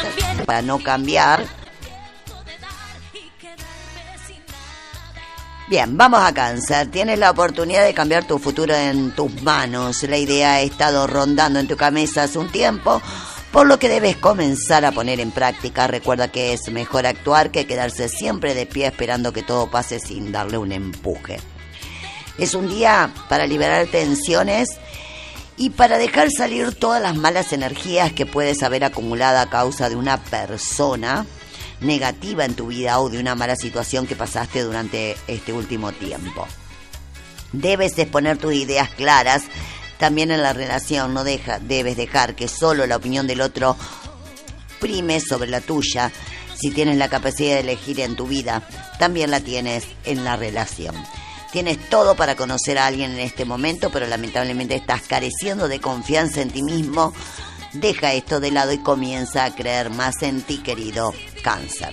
para no cambiar. Bien, vamos a Cáncer. Tienes la oportunidad de cambiar tu futuro en tus manos. La idea ha estado rondando en tu cabeza hace un tiempo, por lo que debes comenzar a poner en práctica. Recuerda que es mejor actuar que quedarse siempre de pie esperando que todo pase sin darle un empuje. Es un día para liberar tensiones y para dejar salir todas las malas energías que puedes haber acumulado a causa de una persona negativa en tu vida o de una mala situación que pasaste durante este último tiempo. Debes exponer tus ideas claras también en la relación. Debes dejar que solo la opinión del otro prime sobre la tuya. Si tienes la capacidad de elegir en tu vida, también la tienes en la relación. Tienes todo para conocer a alguien en este momento, pero lamentablemente estás careciendo de confianza en ti mismo. Deja esto de lado y comienza a creer más en ti, querido Cáncer.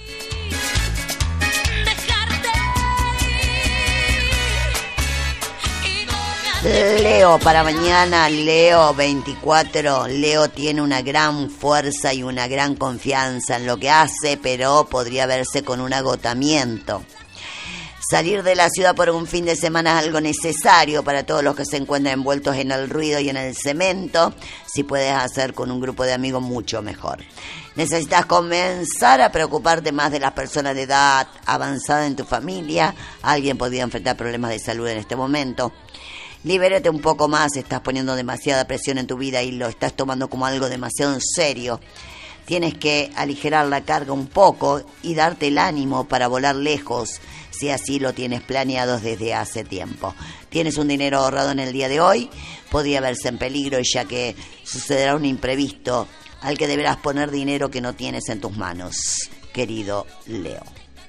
Leo, para mañana, Leo 24. Leo tiene una gran fuerza y una gran confianza en lo que hace, pero podría verse con un agotamiento. Salir de la ciudad por un fin de semana es algo necesario para todos los que se encuentran envueltos en el ruido y en el cemento. Si puedes hacer con un grupo de amigos, mucho mejor. Necesitas comenzar a preocuparte más de las personas de edad avanzada en tu familia. Alguien podría enfrentar problemas de salud en este momento. Libérate un poco más. Estás poniendo demasiada presión en tu vida y lo estás tomando como algo demasiado en serio. Tienes que aligerar la carga un poco y darte el ánimo para volar lejos, si así lo tienes planeado desde hace tiempo. Tienes un dinero ahorrado en el día de hoy, podría verse en peligro ya que sucederá un imprevisto al que deberás poner dinero que no tienes en tus manos, querido Leo.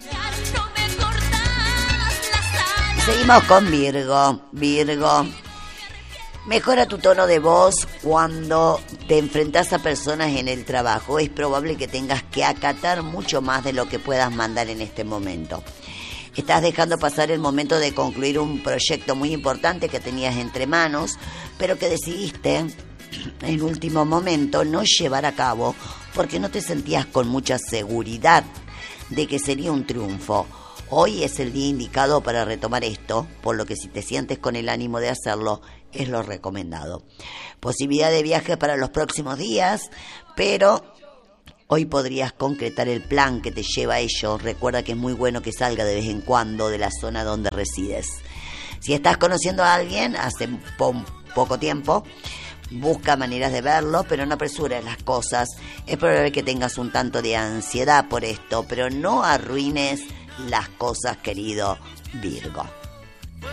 Seguimos con Virgo. Virgo, mejora tu tono de voz cuando te enfrentas a personas en el trabajo. Es probable que tengas que acatar mucho más de lo que puedas mandar en este momento. Estás dejando pasar el momento de concluir un proyecto muy importante que tenías entre manos, pero que decidiste en último momento no llevar a cabo porque no te sentías con mucha seguridad de que sería un triunfo. Hoy es el día indicado para retomar esto, por lo que si te sientes con el ánimo de hacerlo, es lo recomendado. Posibilidad de viaje para los próximos días, pero hoy podrías concretar el plan que te lleva a ello. Recuerda que es muy bueno que salga de vez en cuando de la zona donde resides. Si estás conociendo a alguien hace poco tiempo, busca maneras de verlo, pero no apresures las cosas. Es probable que tengas un tanto de ansiedad por esto, pero no arruines las cosas, querido Virgo.